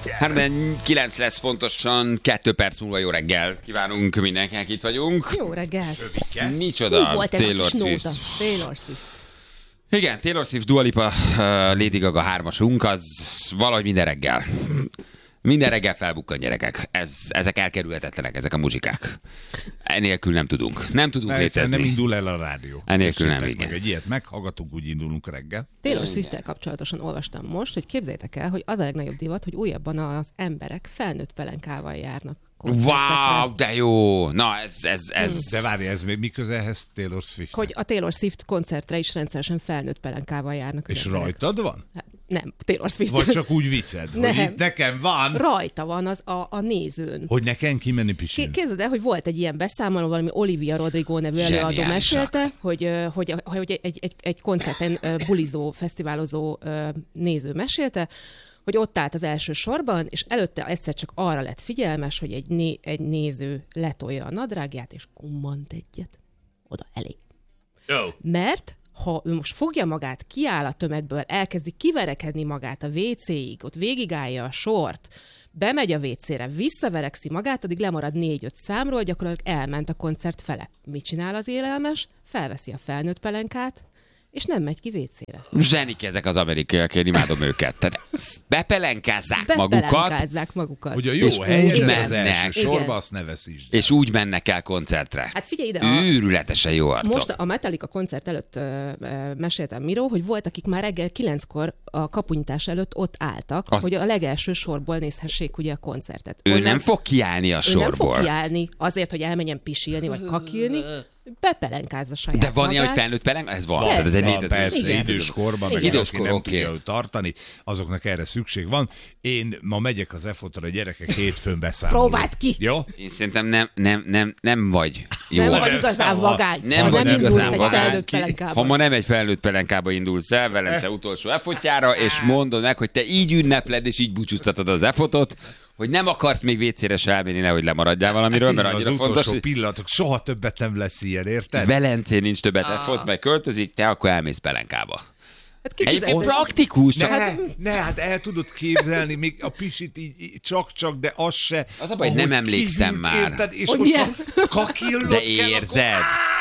9 lesz pontosan, 2 perc múlva jó reggel. Kívánunk mindenkinek, itt vagyunk. Jó reggel. Micsoda? Mi volt ez Taylor a kis Swift. nóta? Taylor Swift. Igen, Taylor Swift, Dua Lipa, Lady Gaga 3-asunk, az valahogy minden reggel. Minden reggel felbukkan, gyerekek. Ezek elkerülhetetlenek, ezek a muzsikák. Enélkül nem tudunk. Nem tudunk létezni. Nem indul el a rádió. Enélkül nem, meg igen. egy ilyet meghallgatunk, úgy indulunk reggel. Taylor Swift-tel kapcsolatosan olvastam most, hogy képzeljétek el, hogy az a legnagyobb divat, hogy újabban az emberek felnőtt pelenkával járnak. Wow, de jó! Na, ez... De várj, ez még mi közelhez Taylor Swift? Hogy a Taylor Swift koncertre is rendszeresen felnőtt pelenkával járnak. És emberek. rajtad van? Hát, nem, Taylor Swift. Vagy csak úgy viszed, Nem. hogy itt nekem van, Rajta van az a nézőn. hogy nekem kimenni pisilni. Képzeld el, hogy volt egy ilyen beszámoló, valami Olivia Rodrigo nevű előadó Zseniálisak. mesélte, hogy egy koncerten bulizó, fesztiválozó néző mesélte, hogy ott állt az első sorban, és előtte egyszer csak arra lett figyelmes, hogy egy néző letolja a nadrágját, és kummant egyet. Oda elé. Jó. Mert ha ő most fogja magát, kiáll a tömegből, elkezdi kiverekedni magát a WC-ig, ott végigállja a sort, bemegy a WC-re, visszaverekszi magát, addig lemarad 4-5 számról, gyakorlatilag elment a koncert fele. Mit csinál az élelmes? Felveszi a felnőtt pelenkát, és nem megy ki WC-re. Zsenik ezek az amerikaiak, én imádom őket. Tehát bepelenkázzák magukat, Hogy a jó és helyen úgy az mennek. első sorba, Igen. azt ne veszítsd. és úgy mennek el koncertre. Hát figyelj ide, Őrületesen jó arcok. most a Metallica koncert előtt meséltem Miró, hogy volt, akik már reggel 9-kor a kapunyítás előtt ott álltak, hogy a legelső sorból nézhessék ugye a koncertet. Ő Hogy nem fog kiállni a ő sorból. nem fog kiállni azért, hogy elmenjen pisilni, vagy kakilni, bepelenkázza saját De van ilyen, magát. hogy felnőtt pelenk? Ez van. Persze. Tehát ez egy Van, létező. persze, Igen. időskorban, meg Igen. aki Időskor, nem oké. tudja tartani, azoknak erre szükség van. Én ma megyek az EFOT-ra, a gyerekek hétfőn beszámolnak. Próbáld ki! Jó? Én szerintem nem vagy jó. Nem arc. vagy igazán vagány. Nem Ha vagy nem indulsz igazán egy vagány. felnőtt pelenkában. Ha ma nem egy felnőtt pelenkába indulsz el, Velence utolsó efotjára, és mondod meg, hogy te így ünnepled, és így búcsúztatod az efotot, hogy nem akarsz még WC-re se elmenni, nehogy lemaradjál valamiről, mert Az annyira utolsó fontos, hogy pillanatok, soha többet nem lesz ilyen, érted? Velencén nincs többet efot, meg költözik, te akkor elmész pelenkába. Hát Egyébként kifizeted. praktikus, csak Hát el tudod képzelni, még a pisit így csak, de az se. Az a baj, hogy ahogy nem emlékszem kihűlt, már. Érted? És Hogy most milyen? kakillod de kell, érzed,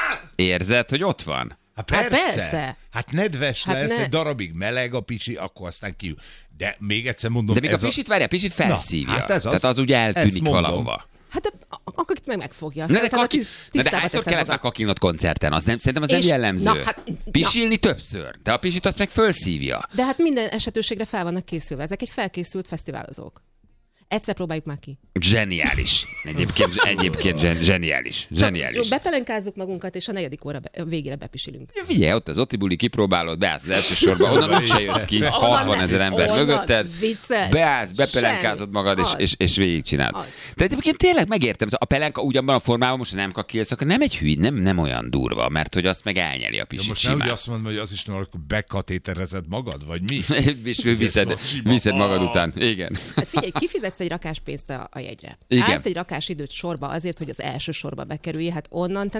érzed, hogy ott van? Hát Hát persze. persze. Hát nedves Hát lesz, ne- egy darabig meleg a pisi, akkor aztán kiül. De még egyszer mondom, De még ez a pisit, várjál, pisit felszívja. hát ez az. Tehát az ugye Ezt eltűnik mondom. valahova. Hát akkor itt megfogja. Na de, Aztán utána de tisztába hányszor teszed kellett már magad. kakinod koncerten? Az nem, szerintem az nem És- jellemző. na, hát- Pisilni többször, de a pisit azt meg fölszívja. De hát minden esetőségre fel vannak készülve. Ezek egy felkészült fesztiválozók. Egyszer próbáljuk már ki. Zseniális. Egyébként zseniális. Jó, Zseniális. bepelenkázzuk magunkat, és a 4. óra végére bepisilünk. Figyelj, ott az Ottibuli kipróbálod, beállsz az első sorba, onnan úgyse jössz ki, 60 000 ember Onnan mögötted, vicces. beállsz, bepelenkázott magad, és végigcsinálod. Az. De egyébként tényleg megértem, a pelenka ugyanban a formában, most ha nem kakilsz, akkor nem egy hüly, nem olyan durva, mert hogy azt meg elnyeli a De pisit most nem úgy simán. azt mondom, hogy az is akkor bekatéterezed magad, vagy mi? És viszed magad után. Igen. Hát figyelj, kifizetsz egy rakás pénzt a jegyre. Igen. Állsz egy rakás időt sorba azért, hogy az első sorba bekerülj, hát onnan te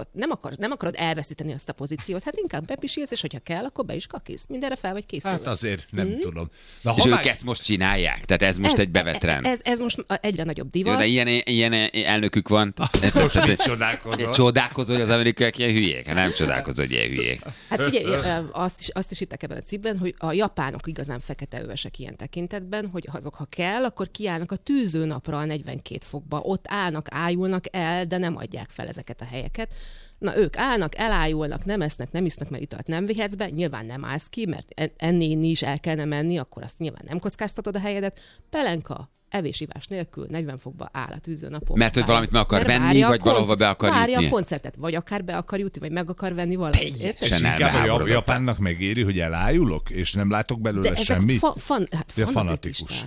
nem akarod elveszíteni azt a pozíciót, hát inkább bepisilsz, és hogyha kell, akkor be is kakilsz. Mindenre fel vagy készülve. Hát azért nem tudom. Na, És ha ők már- ezt most csinálják? Tehát ez most egy bevett trend. Ez most egyre nagyobb Jó, divat. de ilyen elnökük van. Most mit csodálkozol? Csodálkozol, hogy az amerikaiak ilyen hülyék? Hát nem csodálkozol, hogy ilyen hülyék. Hát figyelj, azt is írták ebben a cikkben, hogy a japánok igazán feketeövesek ilyen tekintetben, hogy azok, ha kell, akkor kiállnak a tűzőnapra a 42 fokba. Ott állnak, ájulnak el, de nem adják fel ezeket a helyeket. Na, ők állnak, elájulnak, nem esznek, nem isznak, mert italt nem vihetsz be, nyilván nem állsz ki, mert ennél is el kellene menni, akkor azt nyilván nem kockáztatod a helyedet. Pelenka, evés-ivás nélkül 40 fokba áll a tűzőnapon. Mert hogy valamit meg akar Mert venni, várja a vagy valahova be akar Várja jutni? a koncertet, vagy akár be akar jutni, vagy meg akar venni valamit. Érted? És Sen inkább a elbeháborodottak. japánnak megéri, hogy elájulok, és nem látok De belőle ezek semmit? fanatikus. Az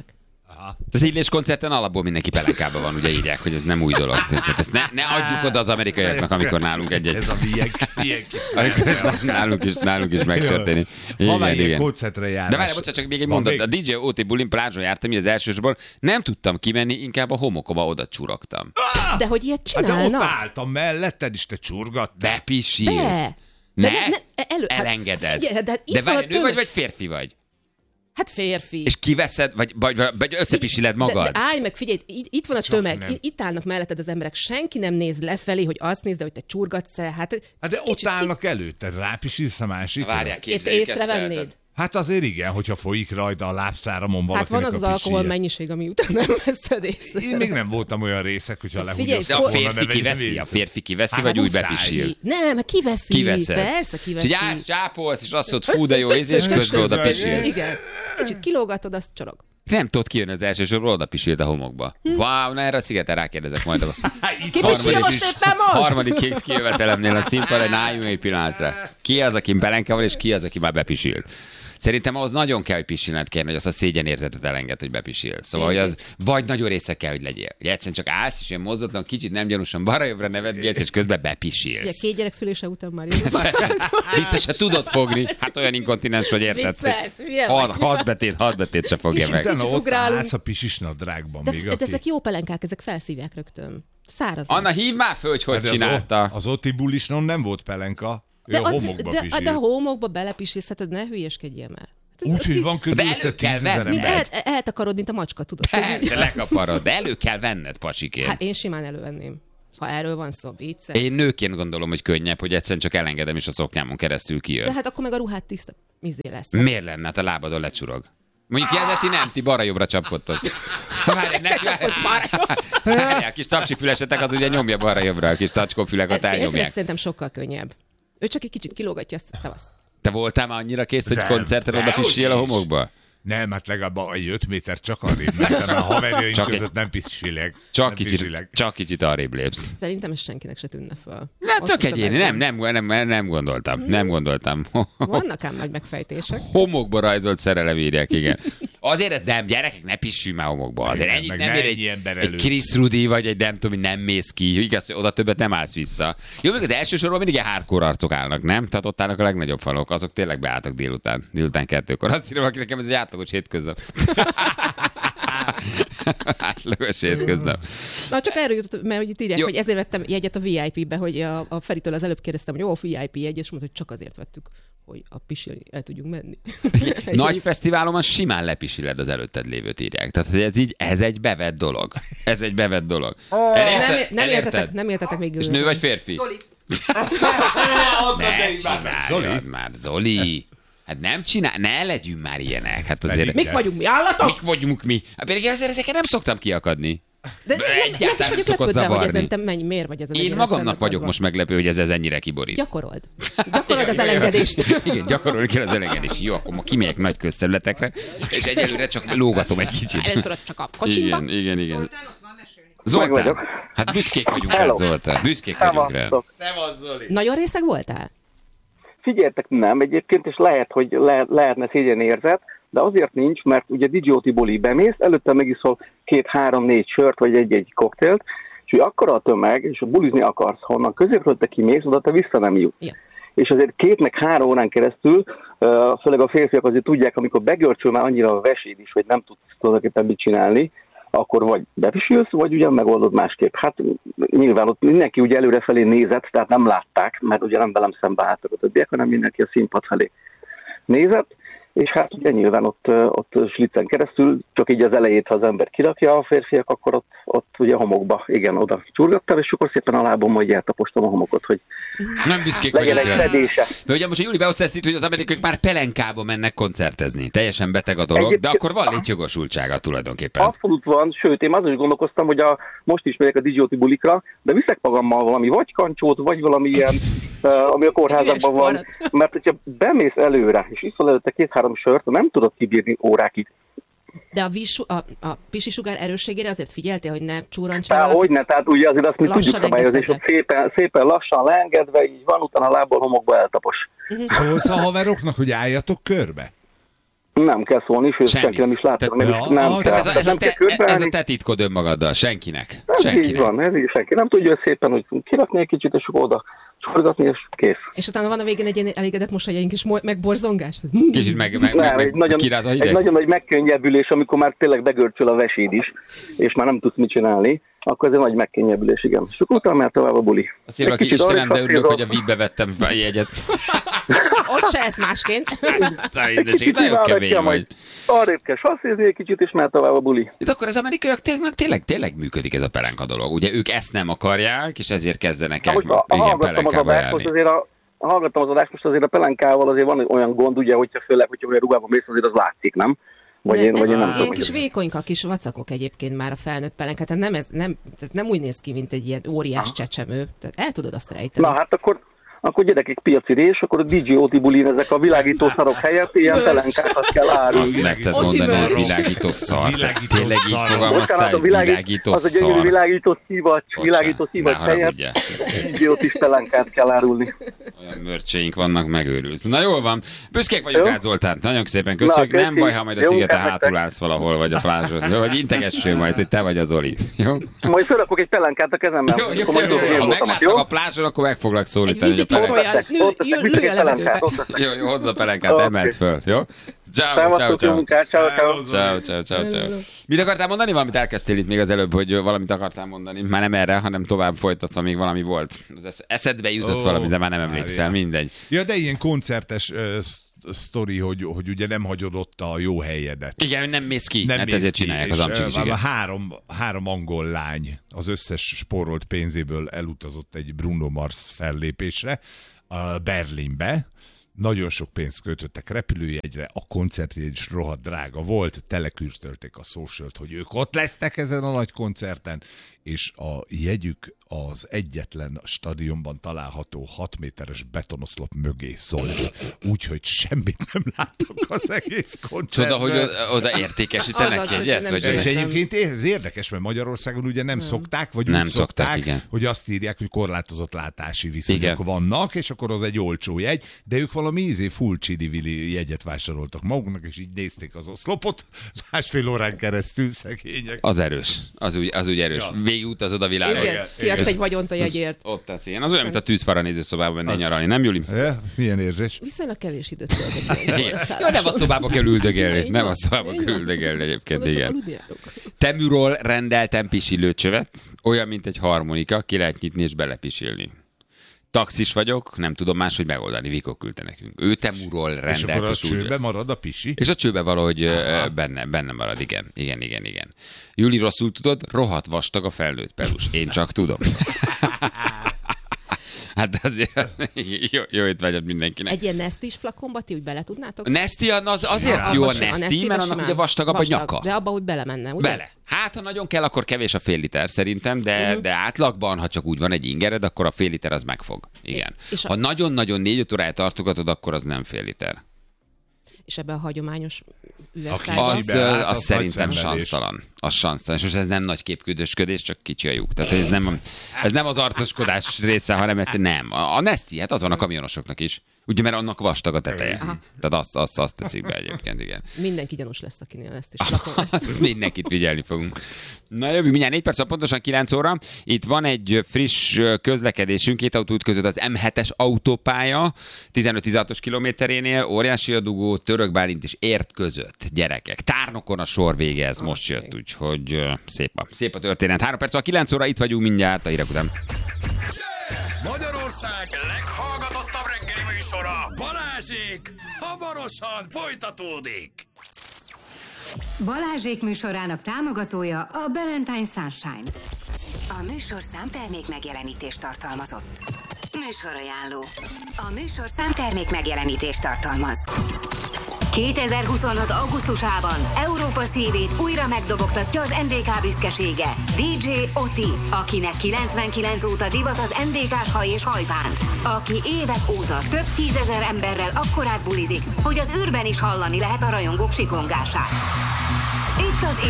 Illés koncerten alapból mindenki pelenkában van, ugye írják, hogy ez nem új dolog. Tehát ezt ne adjuk oda az amerikaiaknak, amikor nálunk egy-egy... Ez a milyen Amikor ez nálunk is megtörténik. Ha már Igen, ilyen igen. koncertre járás. De várj, bocsánat, csak még egy Van mondat. A DJ OT bulin plázson jártam, így az elsősorban nem tudtam kimenni, inkább a homokba oda csurogtam. De hogy ilyet Hát de ott csinálnak? álltam melletted, és te csurgattál. Bepisilsz. Be. Ne, Hát elengeded. figyelj, de hát itt De van a várj, nő tömeg. vagy férfi vagy? Hát férfi. És kiveszed, vagy összepisiled magad? De állj meg, figyelj, itt van a tömeg, nem. itt állnak melletted az emberek, senki nem néz lefelé, hogy azt nézd, hogy te csurgatsz-e. Hát de ott állnak előtted, rápisilsz a másikra. Várják, képzeljük ezt észrevennéd? Hát azért igen, hogyha folyik rajta a lábszáramon valakinek Hát van az a alkohol mennyiség, ami után nem veszed észre. Én még nem voltam olyan részek, hogyha lehúgyom De a férfi kiveszi, vagy úgy bepisil? Nem, kiveszi. Kiveszed. Persze, kiveszi. És állsz, csápolsz, és azt mondod, fú, de jó íz, és közben oda pisilsz. Igen. Kicsit kilógatod, azt csorog. Nem tudod kijönni az első sorból, oda pisilt a homokba. Wow, na erre a szigeten rákérdezek majd. Ki pisil most éppen most? Harmadik kijövetelemnél a színpadon, álljunk egy pillanatra. Ki az, aki belenke van, és ki az, aki már bepisilt? Szerintem ahhoz nagyon kell, hogy pisilned kérni, hogy azt a szégyenérzetet elenged, hogy bepisil. Szóval, hogy az vagy nagyon része kell, hogy legyél. Hogy egyszerűen csak állsz, és ilyen mozdotlan, kicsit nem gyanúsan balra-jobbra nevetgélsz, és közben bepisilsz. Ugye, 2 gyerek szülése után már Biztos, ha tudod fogni. Hát olyan inkontinens, hogy érted. Hat betét se fogja meg. Utána ott állsz a pisis nadrágban még. De ezek jó pelenkák, ezek felszívják rögtön. Száraz. Anna, hívd már föl, hogy csinálta. Az Otti bulisnon nem volt pelenka. De a homokba belepisilsz, ne hülyeskedjél már. Úgyhogy van körülötted 10 000 ember. Eltakarod, mint a macska, tudod. Persze, lekaparod, de elő kell venned, pasikén. Hát én simán elővenném. Ha erről van szó, vicces. Én nőként gondolom, hogy könnyebb, hogy egyszerűen csak elengedem, és a szoknyámon keresztül kijön. De hát akkor meg a ruhát tiszta lesz. Miért lenne? Hát a lábadon lecsurog. Mondjuk ilyen, de ti nem, ti balra-jobbra csapkodtok. Várjál, kis tapsifülesetek, az ugye nyomja balra-jobbra, a kis tacskófülek ott elnyomják. Szerintem sokkal könnyebb. Ő csak egy kicsit kilógatja, szavasz. Te voltál már annyira kész, hogy koncerten oda pisil a homokba? Nem, hát legalább egy 5 méter csak arrébb mentem, a haverjaink között nem pisilek. Csak kicsit arrébb lépsz. Szerintem ez senkinek se tűnne föl. Tök egyéni, nem gondoltam. Vannak ám nagy megfejtések. Homokba rajzolt szerelem írják, igen. Azért ez nem, gyerekek, ne pissülj már homokba. Azért ennyit nem ér egy Chris Rudy, vagy egy nem tudom, nem mész ki. Igaz, hogy oda többet nem állsz vissza. Jó, még az első sorban mindig ilyen hardcore arcok állnak, nem? Tehát ott állnak a legnagyobb falok, azok tényleg beálltak délután 2-kor. Azt írom, aki nekem ez egy átlagos hétköznap. Átlagos hétköznap. Na, csak erről jutott, mert hogy itt írják, hogy ezért vettem jegyet a VIP-be, hogy a Feritől az előbb kérdeztem, hogy jó, a VIP jegy, és mondta, hogy csak azért vettük, hogy a pisilni el tudjunk menni. Nagy fesztiválon simán lepisiled az előtted lévőt, írják. Tehát, hogy ez egy bevett dolog. Ez egy bevett dolog. Nem értetek még. És nő vagy férfi? Zoli. Zoli. Hát nem ne legyünk már ilyenek. Hát azért... Mik vagyunk mi, állatok? Mik vagyunk mi? Hát pedig ezeket nem szoktam kiakadni. De nem is vagyok lepődve, hogy ezen te miért vagy ezen. Én magamnak vagyok most meglepő, hogy ez ennyire kiborít. Gyakorolod az elengedést. Igen, gyakorolni kell az elengedést. Jó, akkor ma kimegyek nagy közterületekre, és egyelőre csak lógatom egy kicsit. Először csak a kocsimba. Igen. Zoltán, hát büszkék vagyunk rá, Zoltán. Büszkék vagyunk rá. Szevasz, Zoli. Nagyon részeg voltál? Figyeljetek, nem egyébként, és lehet, hogy lehetne szégyenérzet, de azért nincs, mert ugye DJ Boli bemész, előtte megiszol 2-3-4 sört, vagy egy-egy koktélt, és hogy akkora a tömeg, és bulizni akarsz, honnan középről te kimész, oda te vissza nem jutsz. Yeah. És azért 2-3 órán keresztül, főleg a férfiak azért tudják, amikor begörcsöl már annyira a veséd is, hogy nem tudsz tulajdonképpen mit csinálni, akkor vagy bepisülsz, vagy ugyan megoldod másképp. Hát nyilván ott mindenki ugye előrefelé nézett, tehát nem látták, mert ugye nem velem szembe álltak a többiek, hanem mindenki a színpad felé nézett, és hát ugye nyilván ott slicen keresztül, csak így az elejét, ha az ember kirakja a férfiak, akkor ott ugye a homokba, igen, oda csurgattam, és akkor szépen a lábommal így eltapostam a homokot, hogy nem büszkék legyen egy fedése. De ugye most a Júli beosztás itt, hogy az amerikaiak már pelenkába mennek koncertezni. Teljesen beteg a dolog, de akkor van létjogosultsága tulajdonképpen. Abszolút van, sőt, én azon is gondolkoztam, hogy most is megyek a DJ bulikra, de viszek magammal valami vagy kancsót, vagy valami ilyen, ami a kórházakban van, mert hogyha bemész előre, és iszol előtte 2-3 sört, nem tudod kibírni órákig. De a pisisugár erősségére azért figyeltél, hogy ne csúrancsál? Hogyne, tehát ugye azért azt mi tudjuk szabályozni, és ott szépen lassan leengedve, így van, utána a lából homokba eltapos. Szólsz a haveroknak, hogy álljatok körbe? Nem kell szólni, sőt, senki nem is látta. Ez a te titkod önmagaddal, senkinek. Így van, ez így senki nem tudja szépen, hogy kirakni egy kicsit, és oda csorgatni, és kész. És utána van a végén egy ilyen elégedett mosolyáink és megborzongás. Kicsit kiráz a hideg. Egy nagyon nagy megkönnyebbülés, amikor már tényleg begörcsöl a veséd is, és már nem tudsz mit csinálni, akkor ez egy nagy megkönnyebbülés, igen. És akkor utána már tovább a buli. Azt írva ki, Istenem, de örülök, hogy a VIP-be vettem jegyet. Ott se lesz másként. Nagyon kemény vagy. Arrébb kell sasszizni egy kicsit, és már tovább a buli. Itt akkor az amerikaiak tényleg működik ez a pelánka dolog. Ugye ők ezt nem akarják, és ezért kezdenek el pelánkába járni. Hallgattam az adást, most azért a pelenkával azért van olyan gond, ugye, hogyha főleg, hogyha olyan ruhában mész, azért az látszik, nem? Vagy én nem ilyen kis vékonyka, kis vacakok egyébként már a felnőtt pelenka, tehát nem úgy néz ki, mint egy ilyen óriás csecsemő. Tehát el tudod azt rejteni. Na hát akkor gyerekek, piaci rés, akkor a DJ Oti bulin ezek a világító szarok helyett ilyen pelenkákat kell árulni. Azt neked mondani, hogy világító szar. Tényleg így fogalmaztál, hogy világító szar. Az a gyönyörű világító szívacs helyett DJ Otis pelenkát kell árulni. Olyan mörcseink vannak, megőrülsz. Na jól van, büszkék vagyunk rád, Zoltán. Nagyon szépen köszönjük. Nem baj, ha majd a szigeten hátul állsz valahol, vagy a plázson. Jó, vagy integessél majd, hogy te vagy az Oli. Jó? Majd felrakok egy pelenkát a kezemben. Jó, ha meglátnak a plázson, akkor meg foglak szólítani. Jó, hozza a pelenkát, emelt föl, jó? Ciao. Mit akartál mondani? Valamit elkezdtél itt még az előbb, hogy valamit akartál mondani. Már nem erre, hanem tovább folytatva még valami volt. Az eszedbe jutott valami, de már nem emlékszel, mindegy. Ja, de ilyen koncertes sztori, hogy ugye nem hagyod ott a jó helyedet. Igen, hogy nem mész ki, hát ezért csinálják az amcsik. Három angol lány az összes spórolt pénzéből elutazott egy Bruno Mars fellépésre Berlinbe. Nagyon sok pénzt költöttek repülőjegyre, a koncertjegy is rohadt drága volt, telekürtölték a socialt, hogy ők ott lesznek ezen a nagy koncerten, és a jegyük az egyetlen stadionban található 6 méteres betonoszlop mögé szólt, úgyhogy semmit nem láttak az egész koncertben. Csoda, hogy oda értékesítenek jegyet? És egyébként ez érdekes, mert Magyarországon ugye nem szokták, vagy nem úgy szokták, hogy azt írják, hogy korlátozott látási viszonyok vannak, és akkor az egy olcsó jegy, de ők valami full chili-vili jegyet vásároltak maguknak, és így nézték az oszlopot 1,5 órán keresztül, szegények. Az erős, az úgy erős. Ja. Végigutazod a világon. Kiadsz egy vagyont a jegyért. Ott tesz, igen. Az olyan, mint a tűzfara nézőszobában menni nyaralni, nem Juli? Milyen érzés? Viszonylag kevés időt töltök. Ja, nem a szobába kell üldögélni. Nem a szobába kell üldögélni egyébként, igen. Teműról rendeltem pisilőcsövet, olyan, mint egy harmonika, ki lehet nyitni és belepisilni. Taxis vagyok, nem tudom máshogy megoldani, Vikó küldte nekünk. Ő Temúról rendelt. És akkor a csőbe marad a pisi? És a csőbe valahogy benne marad, igen. Júli, rosszul tudod, rohadt vastag a felnőtt pelus. Én csak tudom. Hát azért jó étvágyat mindenkinek. Egy ilyen Nestis flakonba ti úgy bele tudnátok? Nesti azért jó a Nesti, mert annak ugye vastagabb a nyaka. De abba úgy belemenne, ugye? Bele. Hát, ha nagyon kell, akkor kevés a fél liter szerintem, de átlagban, ha csak úgy van egy ingered, akkor a fél liter az megfog. Igen. Ha nagyon-nagyon 4-5 óráig tartogatod, akkor az nem fél liter. És ebben a hagyományos üvegszázban? Az szerintem sansztalan. Az sansztalan. És most ez nem nagy képküldösködés, csak kicsi a lyuk. Tehát ez nem az arcoskodás része, hanem egyszerűen nem. A Nesti, hát az van a kamionosoknak is. Ugye, mert annak vastag a teteje. Tehát azt teszik be egyébként, igen. Mindenki gyanús lesz, akinél ezt is lakon lesz. Mindenkit figyelni fogunk. Na jövünk mindjárt 4 perc, pontosan 9 óra. Itt van egy friss közlekedésünk, 2 autóút között az M7-es autópálya, 15-16-os kilométerénél, óriási a dugó, Török Bálint és Ért között, gyerekek. Tárnokon a sor vége, ez most jött, úgyhogy szép a történet. 3 perc, 9 óra, itt vagyunk mindjárt a hírek után. Magyarország leghallgatottabb reggeli műsora, Balázsék, hamarosan folytatódik. Balázsék műsorának támogatója a Valentine Sunshine. A műsorszám termék megjelenítést tartalmazott. Műsorajánló. A műsorszám termék megjelenítést tartalmaz. 2026. augusztusában Európa szívét újra megdobogtatja az NDK büszkesége, DJ Oti, akinek 99 óta divat az NDK-s haj és hajbánt, aki évek óta több 10 000 emberrel akkorát bulizik, hogy az űrben is hallani lehet a rajongók sikongását. Itt az